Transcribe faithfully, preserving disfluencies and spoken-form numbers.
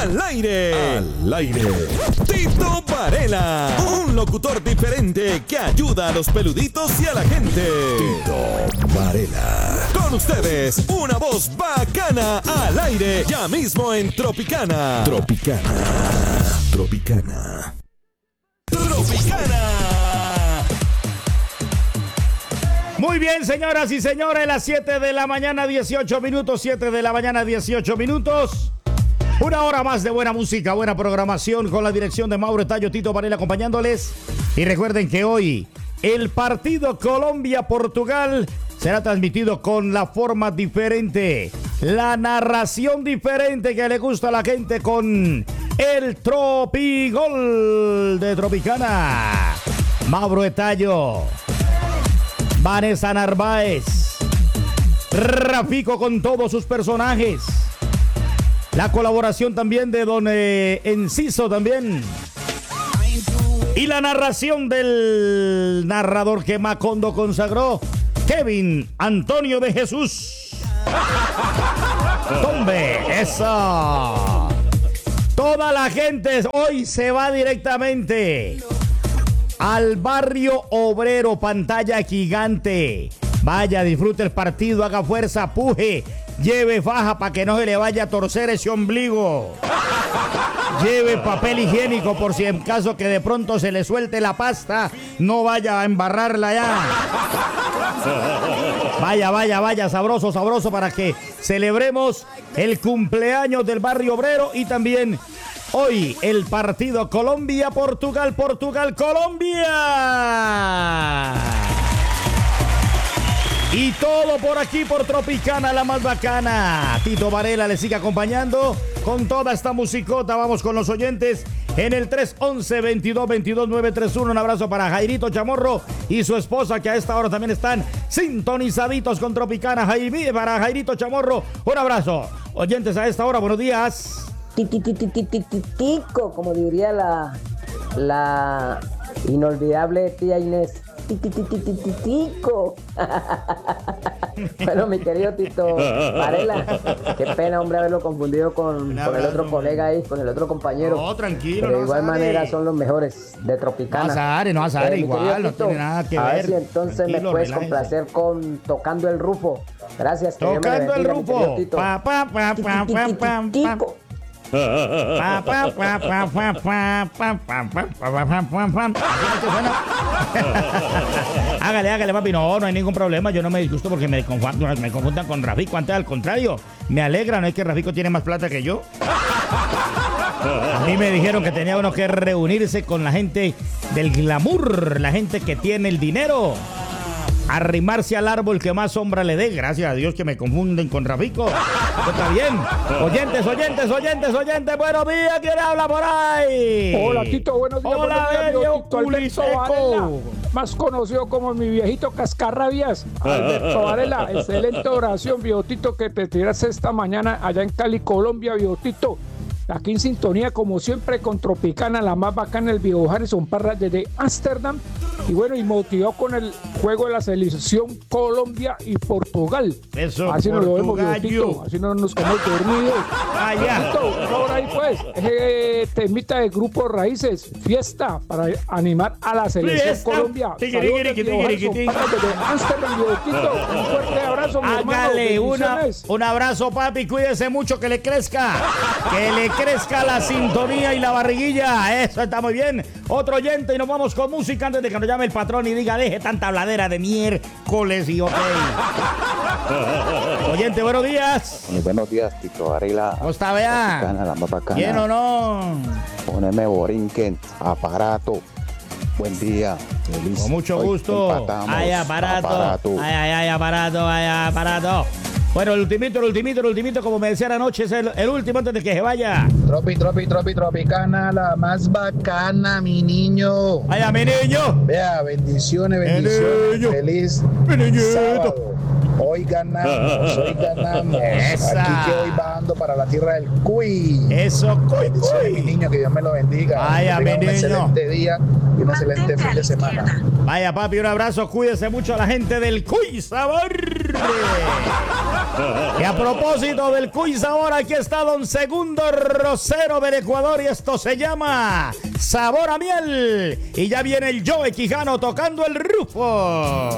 al aire. Al aire. Tito Varela, un locutor diferente que ayuda a los peluditos y a la gente. Tito Varela. Con ustedes, una voz bacana al aire, ya mismo en Tropicana. Tropicana. Tropicana. Tropicana. Muy bien, señoras y señores, las siete de la mañana, dieciocho minutos, siete de la mañana, dieciocho minutos. Una hora más de buena música, buena programación con la dirección de Mauro Tallo, Tito Varela acompañándoles. Y recuerden que hoy el partido Colombia-Portugal será transmitido con la forma diferente, la narración diferente que le gusta a la gente con el Tropigol de Tropicana. Mauro Tallo, Vanessa Narváez, Rafico con todos sus personajes. La colaboración también de Don eh, Enciso también. Y la narración del narrador que Macondo consagró, Kevin Antonio de Jesús. ¡Tombe! ¡Eso! Toda la gente hoy se va directamente al barrio obrero, pantalla gigante. Vaya, disfrute el partido, haga fuerza, puje, lleve faja para que no se le vaya a torcer ese ombligo. Lleve papel higiénico por si en caso que de pronto se le suelte la pasta, no vaya a embarrarla ya. Vaya, vaya, vaya, sabroso, sabroso para que celebremos el cumpleaños del barrio obrero y también hoy el partido Colombia-Portugal, Portugal-Colombia. Y todo por aquí, por Tropicana, la más bacana. Tito Varela le sigue acompañando con toda esta musicota. Vamos con los oyentes en el tres once, veintidós veintidós, nueve treinta y uno. Un abrazo para Jairito Chamorro y su esposa, que a esta hora también están sintonizaditos con Tropicana. Jaime, para Jairito Chamorro, un abrazo. Oyentes a esta hora, buenos días. Tico, como diría la, la inolvidable tía Inés. Tico. Bueno, mi querido Tito Varela, qué pena, hombre, haberlo confundido con, con el otro colega ahí, con el otro compañero. No, tranquilo. Pero de no igual azare. manera son los mejores de Tropicana. No azare, no azare, Eh, igual, no Tito, tiene nada que a ver. ver si entonces Tranquilo, me puedes relájese. complacer con Tocando el Rufo. Gracias. que Dios me Tocando el bendiga, mi querido Rufo. Tito. Pa, pa, pa, pa, pa, pa, pa. Tico. Pa, pa, pa, pa, pa, pa, pa, pa, pa, pa, pa, pa, pa. Así es que suena. Hágale, hágale, papi. No, no hay ningún problema. Yo no me disgusto porque me confundan, me confundan con Rafico. Antes, al contrario, me alegra. No es que Rafico tiene más plata que yo. A mí me dijeron que tenía uno que reunirse con la gente del glamour, la gente que tiene el dinero. Arrimarse al árbol que más sombra le dé. Gracias a Dios que me confunden con Rafico. Esto está bien. Oyentes, oyentes, oyentes, oyentes. Buenos días. ¿Quién habla por ahí? Hola, Tito. Buenos días. Hola, buenos días, bello mi Tito Alberto culiseco. Varela, más conocido como mi viejito cascarrabias. Alberto Varela, excelente oración, viejotito, que te tiraste esta mañana allá en Cali, Colombia, viejotito. Aquí en sintonía, como siempre, con Tropicana, la más bacana, el viejo Harrison Parra desde Ámsterdam. Y bueno, y motivado con el juego de la selección Colombia y Portugal. Eso, así nos lo vemos, Portugallo. viejotito. Así no nos quedamos dormidos. Allá. Tito, ahora ahí pues, eh, temita de Grupo Raíces, fiesta para animar a la selección Fiesta. Colombia. Tiquiriquiri, Saludos, viejo tiquiriquiri. Harrison Parra desde Ámsterdam, viejotito. Un fuerte abrazo, mi hermano. Hágale una, Bendiciones. un abrazo, papi. Cuídese mucho, que le crezca. Que le crezca la sintonía y la barriguilla. Eso está muy bien. Otro oyente y nos vamos con música antes de que nos llame el patrón y diga, deje tanta habladera de miércoles y ok. Oyente, buenos días. Muy buenos días, Tito Varela. ¿Cómo está, vea? Tropicana, la más bacana. ¿Bien o no? Poneme borinquen, aparato. Buen día, feliz. Con mucho Hoy gusto. empatamos. Ay, aparato. Aparato. Ay, ay, ay, aparato, ay, aparato. Bueno, el ultimito, el ultimito, el ultimito, como me decían anoche, es el, el último antes de que se vaya. Tropi, tropi, tropi, tropicana, la más bacana, mi niño. Vaya, mi niño. Vea, bendiciones, Mi bendiciones. niño. Feliz Mi niñito. sábado. Hoy ganamos, hoy ganamos. Esa. Aquí que hoy bajando para la tierra del Cuy. Eso, cuy, Bendiciones, mi cuy. niño, que Dios me lo bendiga. Vaya, Que tenga mi un niño. excelente día y un excelente fin de semana. Vaya, papi, un abrazo. Cuídese mucho a la gente del Cuy Sabor. Y a propósito del quiz ahora, aquí está don Segundo Rosero del Ecuador y esto se llama Sabor a Miel. Y ya viene el Joe Quijano tocando el rufo.